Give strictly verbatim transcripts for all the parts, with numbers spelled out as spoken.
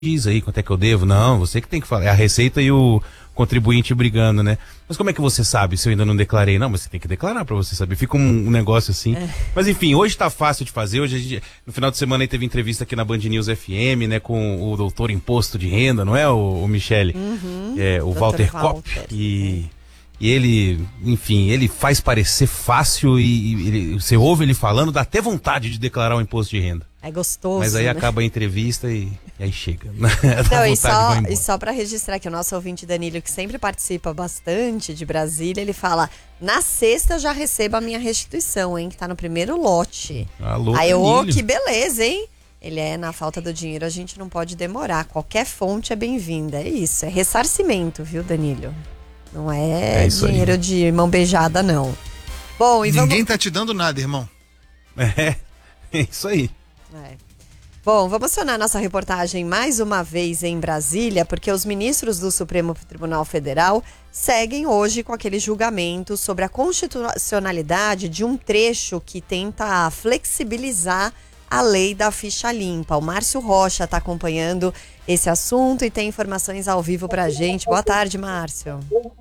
diz aí quanto é que eu devo. Não, você que tem que falar. É a Receita e o contribuinte brigando, né? Mas como é que você sabe se eu ainda não declarei? Não, mas você tem que declarar pra você saber. Fica um, um negócio assim. É. Mas enfim, hoje tá fácil de fazer. Hoje a gente, no final de semana aí teve entrevista aqui na Band News F M, né? Com o doutor Imposto de Renda, não é, o, o Michele? Uhum. É, o Walter Kopp. E... E ele, enfim, ele faz parecer fácil e, e ele, você ouve ele falando, dá até vontade de declarar o imposto de renda. É gostoso, mas aí né? acaba a entrevista e, e aí chega. Não, e só, e só para registrar que o nosso ouvinte Danilo, que sempre participa bastante de Brasília, ele fala, na sexta eu já recebo a minha restituição, hein, que tá no primeiro lote. Alô, aí eu, Danilo. oh, que beleza, hein? Ele é, na falta do dinheiro a gente não pode demorar, qualquer fonte é bem-vinda, é isso, é ressarcimento, viu, Danilo? Não é, é dinheiro aí. De mão beijada, não. Bom, e Ninguém vamos... tá te dando nada, irmão. É, é isso aí. É. Bom, vamos acionar nossa reportagem mais uma vez em Brasília, porque os ministros do Supremo Tribunal Federal seguem hoje com aquele julgamento sobre a constitucionalidade de um trecho que tenta flexibilizar a lei da ficha limpa. O Márcio Rocha está acompanhando esse assunto e tem informações ao vivo para a gente. Boa tarde, Márcio.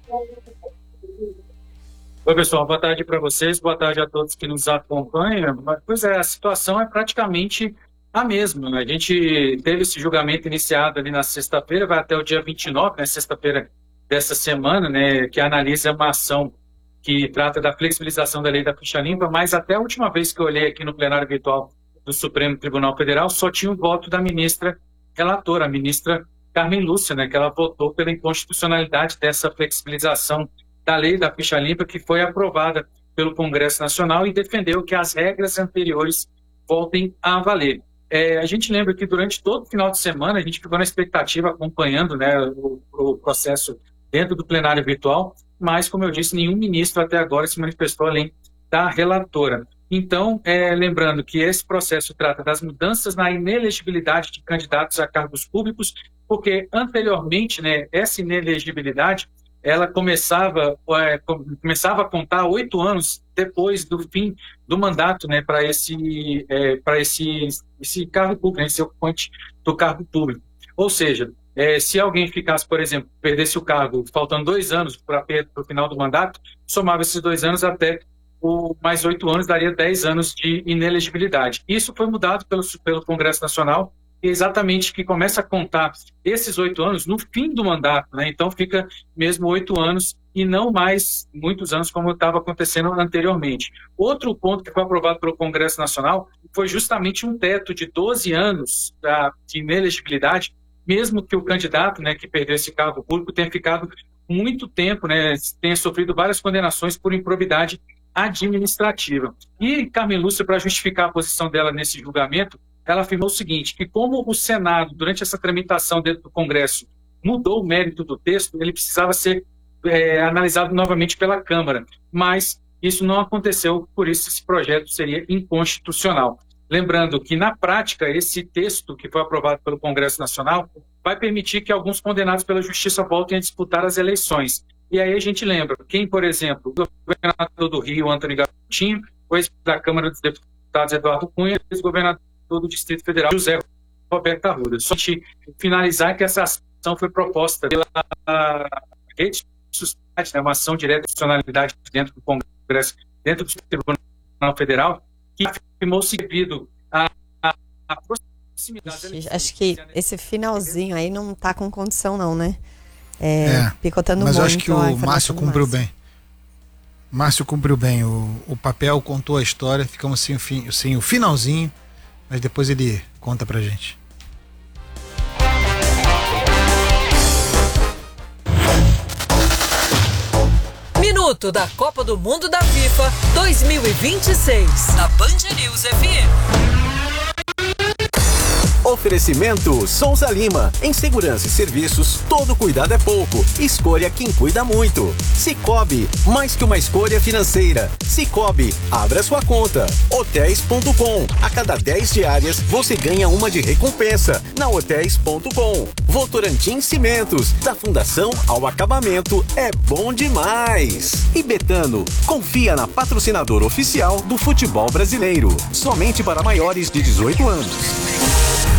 Oi, pessoal. Boa tarde para vocês. Boa tarde a todos que nos acompanham. Pois é, a situação é praticamente a mesma. A gente teve esse julgamento iniciado ali na sexta-feira, vai até o dia vinte e nove, né, sexta-feira dessa semana, né, que analisa uma ação que trata da flexibilização da lei da ficha limpa, mas até a última vez que eu olhei aqui no plenário virtual do Supremo Tribunal Federal, só tinha o voto da ministra relatora, a ministra Carmen Lúcia, né, que ela votou pela inconstitucionalidade dessa flexibilização da lei da ficha limpa, que foi aprovada pelo Congresso Nacional e defendeu que as regras anteriores voltem a valer. É, a gente lembra que durante todo o final de semana a gente ficou na expectativa, acompanhando, né, o, o processo dentro do plenário virtual, mas, como eu disse, nenhum ministro até agora se manifestou além da relatora. Então, é, lembrando que esse processo trata das mudanças na inelegibilidade de candidatos a cargos públicos, porque anteriormente, né, essa inelegibilidade, ela começava, é, começava a contar oito anos depois do fim do mandato, né, para esse, é, para esse, esse cargo público, né, esse ocupante do cargo público. Ou seja, é, se alguém ficasse, por exemplo, perdesse o cargo faltando dois anos para o final do mandato, somava esses dois anos até o mais oito anos, daria dez anos de inelegibilidade. Isso foi mudado pelo, pelo Congresso Nacional, exatamente que começa a contar esses oito anos no fim do mandato, né? Então fica mesmo oito anos e não mais muitos anos como estava acontecendo anteriormente. Outro ponto que foi aprovado pelo Congresso Nacional foi justamente um teto de doze anos da, de inelegibilidade, mesmo que o candidato, né, que perdeu esse cargo público tenha ficado muito tempo, né, tenha sofrido várias condenações por improbidade administrativa. E Carmen Lúcia, para justificar a posição dela nesse julgamento, ela afirmou o seguinte, que como o Senado, durante essa tramitação dentro do Congresso, mudou o mérito do texto, ele precisava ser é, analisado novamente pela Câmara, mas isso não aconteceu, por isso esse projeto seria inconstitucional. Lembrando que, na prática, esse texto que foi aprovado pelo Congresso Nacional vai permitir que alguns condenados pela Justiça voltem a disputar as eleições. E aí a gente lembra, quem, por exemplo, o governador do Rio, Antônio Garotinho, o ex da Câmara dos Deputados, Eduardo Cunha, e o ex-governador do Distrito Federal, José Roberto Arruda. Só de finalizar que essa ação foi proposta pela Rede Sociedade, né, uma ação direta de constitucionalidade dentro do Congresso, dentro do Tribunal Federal, que afirmou-se devido a, a, a proximidade... Acho que esse finalzinho aí não está com condição não, né? É, é, picotando mas muito. Mas eu acho que o Márcio cumpriu Márcio. bem. Márcio cumpriu bem. O, o papel contou a história, ficamos sem o, fim, sem o finalzinho, mas depois ele conta pra gente. Minuto da Copa do Mundo da FIFA dois mil e vinte e seis. Na Band News F M. Oferecimento Souza Lima. Em segurança e serviços, todo cuidado é pouco. Escolha quem cuida muito. Sicoob, mais que uma escolha financeira. Sicoob, abra sua conta. Hotéis ponto com. A cada dez diárias, você ganha uma de recompensa. Na Hotéis ponto com. Votorantim Cimentos. Da fundação ao acabamento, é bom demais. E Betano, confia na patrocinadora oficial do futebol brasileiro. Somente para maiores de dezoito anos.